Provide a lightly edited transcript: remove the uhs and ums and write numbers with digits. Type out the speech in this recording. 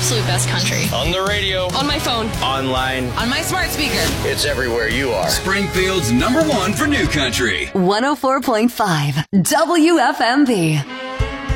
absolute best country. On the radio. On my phone. Online. On my smart speaker. It's everywhere you are. Springfield's #1 for new country. 104.5 WFMB.